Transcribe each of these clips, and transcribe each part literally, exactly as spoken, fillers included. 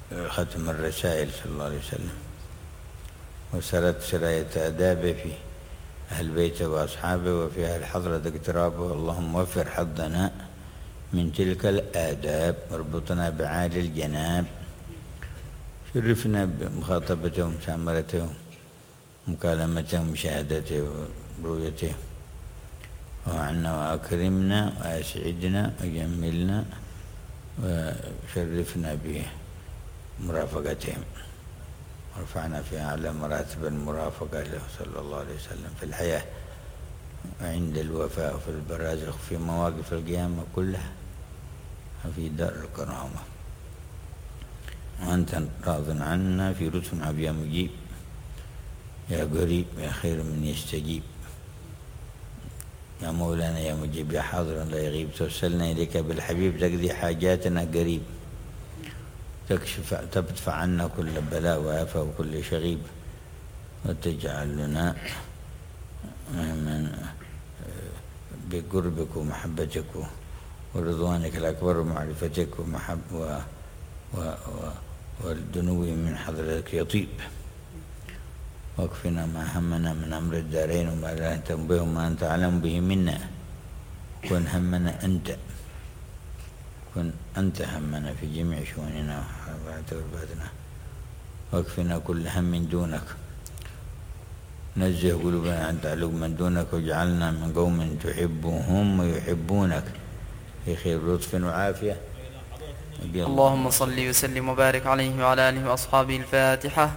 ختم الرسائل صلى الله عليه وسلم، وسرت سراية آدابه في أهل بيته وأصحابه وفي أهل حضرة اقترابه. اللهم وفر حظنا من تلك الآداب واربطنا بعالي الجناب. شرفنا بمخاطبته ومسامرته ومكالمته ومشاهدته ورؤيته، وعنا وأكرمنا وأسعدنا وجملنا وشرفنا بمرافقتهم، ورفعنا في أعلى مراتب المرافقة له صلى الله عليه وسلم في الحياة وعند الوفاة وفي البرازخ في مواقف القيامة كلها وفي دار الكرامة. وأنت راض عنا في رسم يا مجيب يا قريب يا خير من يستجيب، يا مولانا يا مجيب يا حاضرا لا يغيب. توسلنا إليك بالحبيب تقضي حاجاتنا قريب، تكشف تدفع عنا كل بلاء وآفة وكل شغيب، وتجعل لنا من بقربك ومحبتك ورضوانك الأكبر ومعرفتك ومحب و و و والدنو من حضرتك يطيب. واكفنا ما همنا من أمر الدارين وما لا تنبه ما أنت أعلم به منا. كن همنا أنت، كن أنت همنا في جميع شؤوننا وحرباتنا، واكفنا كل هم دونك. نزه قلوبنا عن تعلق من دونك، واجعلنا من قوم تحبهم ويحبونك في خير لطف وعافية. اللهم صل وسلم وبارك عليه وعلى آله وأصحابه. الفاتحة.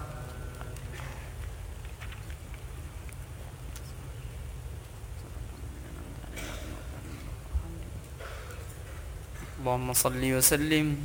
اللهم صل وسلم.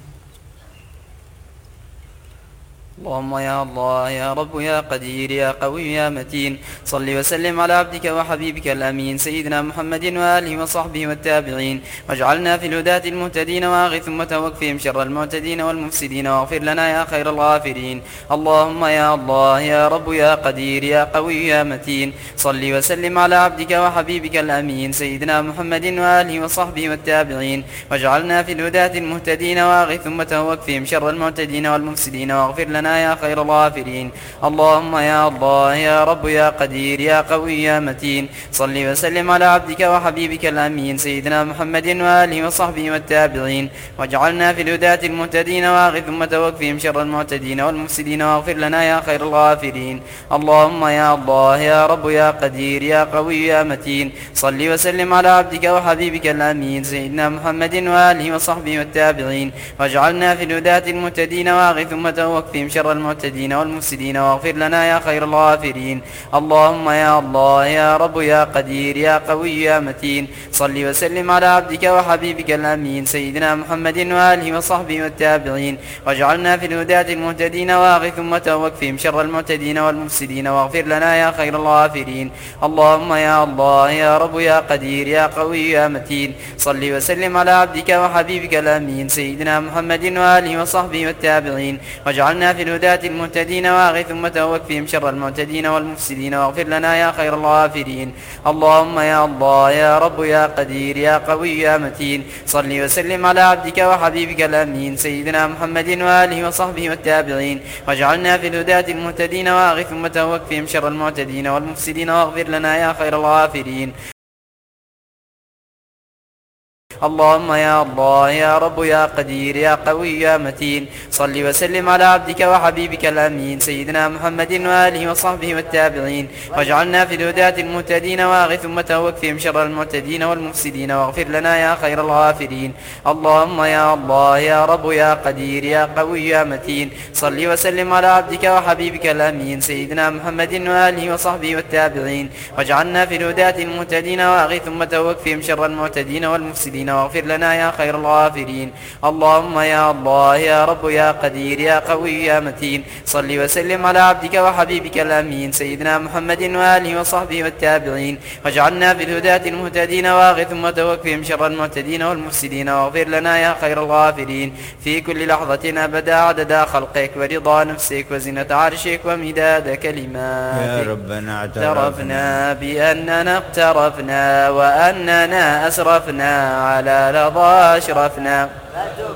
اللهم يا الله يا رب يا قدير يا قوي يا متين، صل وسلم على عبدك وحبيبك الأمين سيدنا محمد وآله وصحبه والتابعين، واجعلنا في الهداة المهتدين واغث أمته واكفهم شر المعتدين والمفسدين، واغفر لنا يا خير الغافرين. اللهم يا الله يا رب يا قدير يا قوي يا متين، صل وسلم على عبدك وحبيبك الأمين سيدنا محمد وآله وصحبه والتابعين، واجعلنا في الهداة المهتدين واغث أمته واكفهم شر المعتدين والمفسدين، واغفر لنا يا خير الغافرين. اللهم يا الله يا رب يا قدير يا قوي يا متين، صل وسلم على عبدك وحبيبك الأمين سيدنا محمد وآله وصحبه والتابعين، واجعلنا في الهداة المهتدين واغث أمته واكفهم شر المعتدين والمفسدين، واغفر لنا يا خير الغافرين. اللهم يا الله يا رب يا قدير يا قوي يا متين، صل وسلم على عبدك وحبيبك الأمين سيدنا محمد وآله وصحبه والتابعين، واجعلنا في الهداة المهتدين واغث أمته واكفهم شر المعتدين والمفسدين، واغفر لنا يا خير الغافرين. اللهم يا الله يا رب يا قدير يا قوي يا متين، صل وسلم على عبدك وحبيبك الأمين سيدنا محمد وآله وصحبه والتابعين، واجعلنا في الهداة المهتدين واغث أمته واكفهم شر المعتدين والمفسدين، واغفر لنا يا خير الغافرين. اللهم يا الله يا رب يا قدير يا قوي يا متين، صل وسلم على عبدك وحبيبك الأمين سيدنا محمد وآله وصحبه والتابعين، واجعلنا في الهداة المهتدين واغث أمته واكفهم شر المعتدين والمفسدين، واغفر لنا يا خير الغافرين. اللهم يا الله يا رب يا قدير يا قوي يا متين، صل وسلم على عبدك وحبيبك الأمين سيدنا محمد وآله وصحبه والتابعين، واجعلنا في الهداة المهتدين واغث أمته واكفهم شر المعتدين والمفسدين، واغفر لنا يا خير الغافرين. اللهم يا الله يا رب يا قدير يا قوي يا متين، صل وسلم على عبدك وحبيبك الأمين سيدنا محمد وآله وصحبه والتابعين، واجعلنا في الهداة المهتدين واغث أمته واكفهم شر المعتدين والمفسدين، واغفر لنا يا خير الغافرين. اللهم يا الله يا رب يا قدير يا قوي يا متين، صل وسلم على عبدك وحبيبك الأمين سيدنا محمد وآله وصحبه والتابعين، واجعلنا في الهداة المهتدين واغث أمته واكفهم شر المعتدين والمفسدين، واغفر لنا يا خير الغافرين. اللهم يا الله يا رب يا قدير يا قوي يا متين، صل وسلم على عبدك وحبيبك الأمين سيدنا محمد وآله وصحبه والتابعين، واجعلنا في الهداة المهتدين واغث أمته واكفهم شر المعتدين والمفسدين، واغفر لنا يا خير الغافرين. في كل لحظة أبدا عدد خلقك ورضا نفسك وزنة عرشك ومداد كلماتك. يا ربنا اعترفنا بأننا اقترفنا وأننا أسرفنا على لظى أشرفنا.